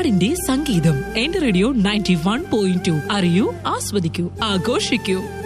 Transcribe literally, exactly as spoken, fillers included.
നാടിന്റെ സംഗീതം. എന്റെ radio ninety one point two. അറിയൂ, ആസ്വദിക്കൂ, ആഘോഷിക്കൂ.